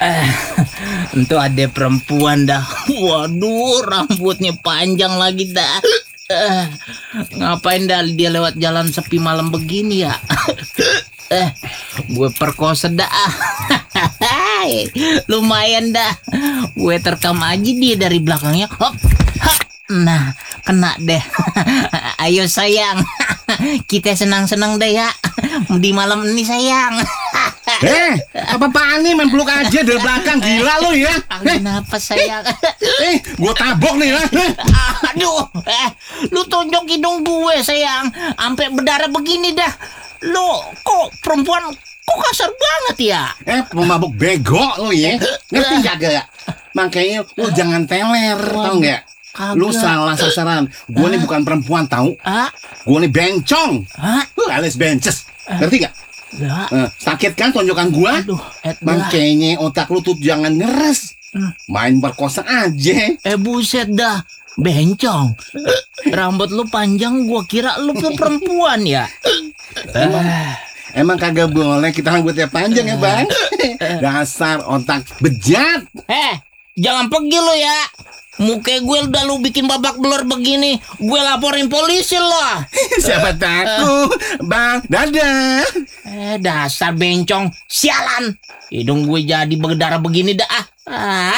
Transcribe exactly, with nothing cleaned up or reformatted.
Eh, Itu ada perempuan dah. Waduh, rambutnya panjang lagi dah. Eh, Ngapain dah dia lewat jalan sepi malam begini ya? Eh, gue perkosa dah. Lumayan dah. Gue terkam aja dia dari belakangnya. Hop, hop. Nah, kena deh. Ayo sayang, kita senang-senang deh ya di malam ini sayang. Eh, apa-apaan nih main peluk aja dari belakang, gila lo ya. Eh, Kenapa sayang? eh gue tabok nih ya. Aduh, eh, lu tonjok hidung gue sayang, sampai berdarah begini dah. Lu kok perempuan kok kasar banget ya? Eh, pemabuk bego lo ya. Ngerti kagak? Makanya lu jangan teler, tau nggak? Lu Kagak. salah sasaran. Gue nih bukan perempuan tahu. Ah, Gue nih bencong. ah, Lu alias bences. Ngerti gak? lah. Eh, sakit kan tonjokan gue? Aduh, et lah. Makanya otak lu tuh jangan ngeres. Main perkosa aja. Eh buset dah, bencong. Rambut lu panjang, gua kira lu tuh perempuan ya. Emang, emang kagak boleh kita rambutnya panjang ya bang? Dasar otak bejat. Eh, jangan pergi lu ya. Muka gue udah lu bikin babak belur begini, gue laporin polisi loh. Siapa takut bang? Dadah. Eh, dasar bencong, sialan. Hidung gue jadi berdarah begini dah. Ah.